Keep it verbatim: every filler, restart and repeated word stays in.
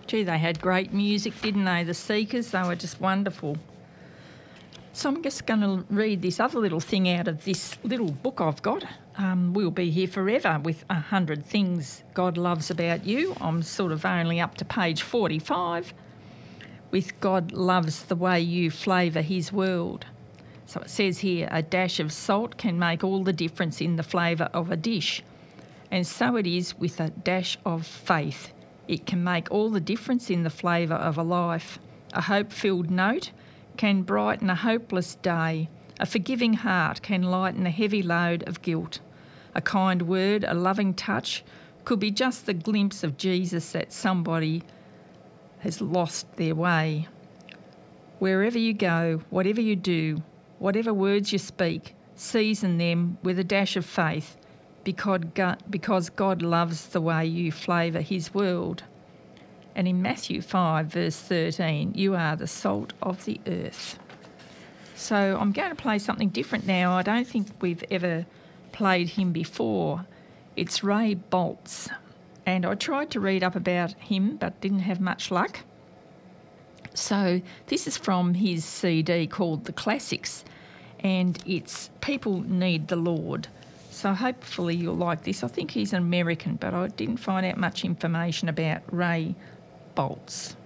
Gee, they had great music, didn't they? The Seekers, they were just wonderful. So I'm just going to read this other little thing out of this little book I've got. Um, we'll be here forever with a hundred things God loves about you. I'm sort of only up to page forty-five with God loves the way you flavour his world. So it says here, a dash of salt can make all the difference in the flavour of a dish. And so it is with a dash of faith. It can make all the difference in the flavour of a life. A hope-filled note can brighten a hopeless day. A forgiving heart can lighten a heavy load of guilt. A kind word, a loving touch could be just the glimpse of Jesus that somebody has lost their way. Wherever you go, whatever you do, whatever words you speak, season them with a dash of faith, because God, because God loves the way you flavour his world. And in Matthew five, verse thirteen, you are the salt of the earth. So I'm going to play something different now. I don't think we've ever played him before. It's Ray Boltz. And I tried to read up about him but didn't have much luck. So this is from his C D called The Classics, and it's People Need the Lord. So hopefully you'll like this. I think he's an American, but I didn't find out much information about Ray Boltz.